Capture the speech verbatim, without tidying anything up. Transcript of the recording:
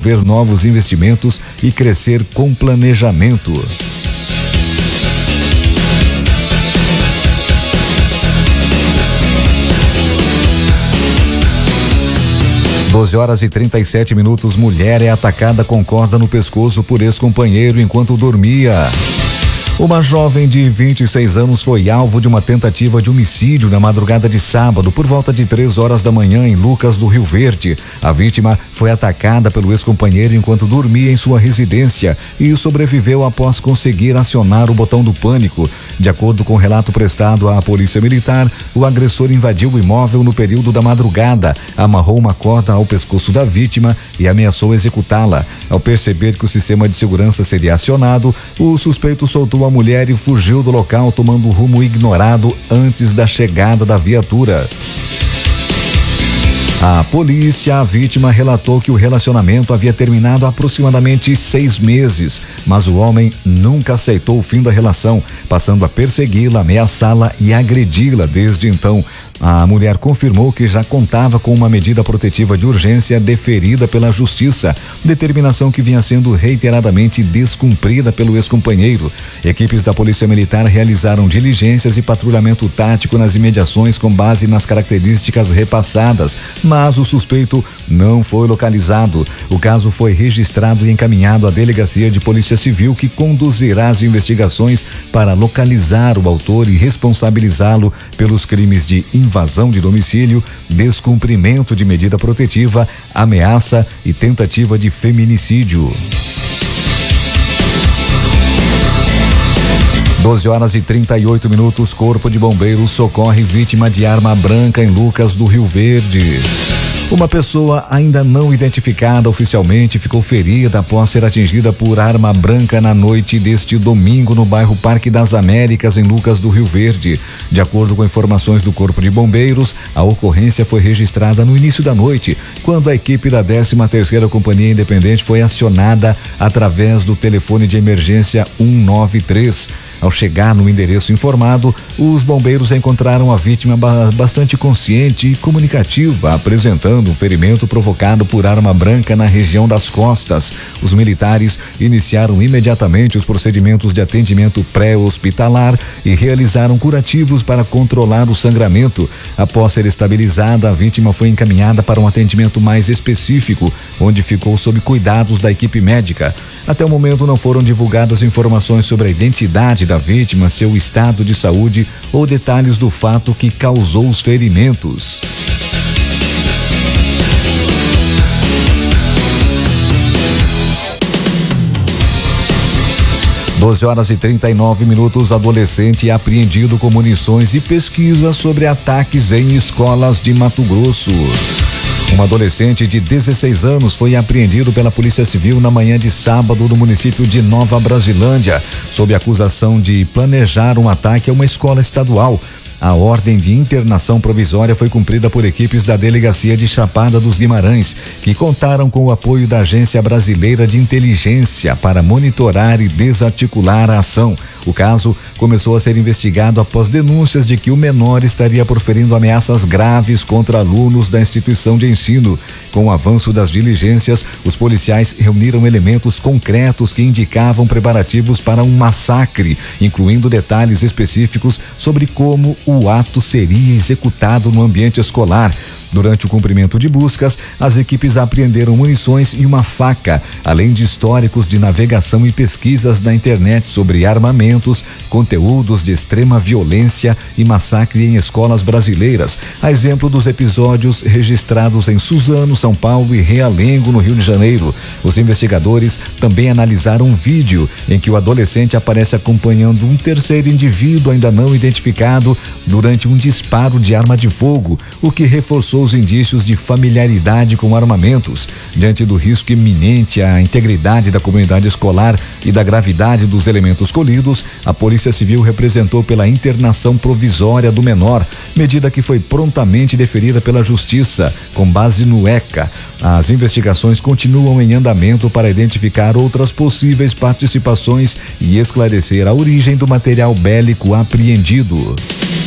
desenvolver novos investimentos e crescer com planejamento. doze horas e trinta e sete minutos. Mulher é atacada com corda no pescoço por ex-companheiro enquanto dormia. Uma jovem de vinte e seis anos foi alvo de uma tentativa de homicídio na madrugada de sábado, por volta de três horas da manhã, em Lucas do Rio Verde. A vítima foi atacada pelo ex-companheiro enquanto dormia em sua residência e sobreviveu após conseguir acionar o botão do pânico. De acordo com o relato prestado à Polícia Militar, o agressor invadiu o imóvel no período da madrugada, amarrou uma corda ao pescoço da vítima e ameaçou executá-la. Ao perceber que o sistema de segurança seria acionado, o suspeito soltou a mulher e fugiu do local, tomando um rumo ignorado antes da chegada da viatura. A polícia, a vítima, relatou que o relacionamento havia terminado há aproximadamente seis meses, mas o homem nunca aceitou o fim da relação, passando a persegui-la, ameaçá-la e agredi-la desde então. A mulher confirmou que já contava com uma medida protetiva de urgência deferida pela Justiça, determinação que vinha sendo reiteradamente descumprida pelo ex-companheiro. Equipes da Polícia Militar realizaram diligências e patrulhamento tático nas imediações com base nas características repassadas, mas o suspeito não foi localizado. O caso foi registrado e encaminhado à Delegacia de Polícia Civil, que conduzirá as investigações para localizar o autor e responsabilizá-lo pelos crimes de invasão de domicílio, descumprimento de medida protetiva, ameaça e tentativa de feminicídio. doze horas e trinta e oito minutos. Corpo de Bombeiros socorre vítima de arma branca em Lucas do Rio Verde. Uma pessoa ainda não identificada oficialmente ficou ferida após ser atingida por arma branca na noite deste domingo no bairro Parque das Américas, em Lucas do Rio Verde. De acordo com informações do Corpo de Bombeiros, a ocorrência foi registrada no início da noite, quando a equipe da décima terceira Companhia Independente foi acionada através do telefone de emergência um nove três. Ao chegar no endereço informado, os bombeiros encontraram a vítima bastante consciente e comunicativa, apresentando um ferimento provocado por arma branca na região das costas. Os militares iniciaram imediatamente os procedimentos de atendimento pré-hospitalar e realizaram curativos para controlar o sangramento. Após ser estabilizada, a vítima foi encaminhada para um atendimento mais específico, onde ficou sob cuidados da equipe médica. Até o momento não foram divulgadas informações sobre a identidade da vítima, seu estado de saúde ou detalhes do fato que causou os ferimentos. doze horas e trinta e nove minutos. Adolescente é apreendido com munições e pesquisa sobre ataques em escolas de Mato Grosso. Um adolescente de dezesseis anos foi apreendido pela Polícia Civil na manhã de sábado no município de Nova Brasilândia, sob acusação de planejar um ataque a uma escola estadual. A ordem de internação provisória foi cumprida por equipes da Delegacia de Chapada dos Guimarães, que contaram com o apoio da Agência Brasileira de Inteligência para monitorar e desarticular a ação. O caso começou a ser investigado após denúncias de que o menor estaria proferindo ameaças graves contra alunos da instituição de ensino. Com o avanço das diligências, os policiais reuniram elementos concretos que indicavam preparativos para um massacre, incluindo detalhes específicos sobre como o ato seria executado no ambiente escolar. Durante o cumprimento de buscas, as equipes apreenderam munições e uma faca, além de históricos de navegação e pesquisas na internet sobre armamentos, conteúdos de extrema violência e massacre em escolas brasileiras, a exemplo dos episódios registrados em Suzano, São Paulo e Realengo, no Rio de Janeiro. Os investigadores também analisaram um vídeo em que o adolescente aparece acompanhando um terceiro indivíduo ainda não identificado durante um disparo de arma de fogo, o que reforçou os indícios de familiaridade com armamentos. Diante do risco iminente à integridade da comunidade escolar e da gravidade dos elementos colhidos, a Polícia Civil representou pela internação provisória do menor, medida que foi prontamente deferida pela Justiça, com base no E C A. As investigações continuam em andamento para identificar outras possíveis participações e esclarecer a origem do material bélico apreendido.